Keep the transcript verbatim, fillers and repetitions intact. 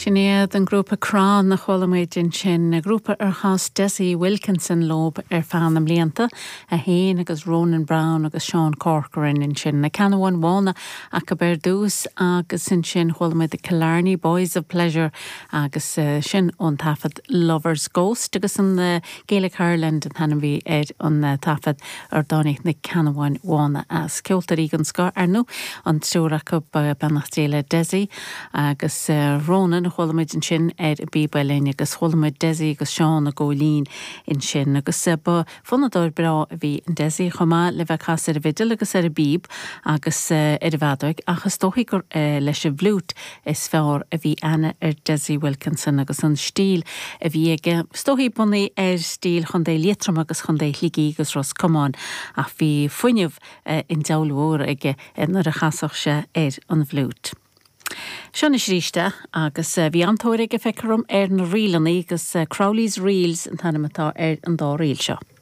Sinnéad an grúpa Crán na cholamid in sin na grúpa ar chas Desi Wilkinson lob ar fan am líanta a héin agus Ronan Brown agus Sean Corcoran in sin na Canawan Wana a caber dús agus in sin cholamid the Killarney Boys of Pleasure agus uh, sin on tafad Lover's Ghost agus an uh, Gaelic Ireland and Hannaby ed on uh, tafad ar donig na Canawan Wana as Kiltar Egan Scar Arno on Surach up uh, Bannachtela Desi agus uh, Ronan cholamid in sin er bíbailin agus cholamid Desi agus Sean a Golín in sin agus ba fonador bra vi Desi choma le bheith cas ar a vidal agus ar a bíb agus uh, ar a bhadog agus tóhi gur uh, leis a bhlút is fear a bhí Anna ar Desi Wilkinson agus an stíl a bhí ige stóhi bunny ar stíl chundé lietram agus chundé ligi agus ros cumán a bhí fuineh uh, in daulúr ige ar a chasach se ar an bhlút. Sean is ríiste agus uh, bhí antóir ige feicerum ar na rialaní agus uh, Crowley's Reels an tanamatá ar an dá riil seo.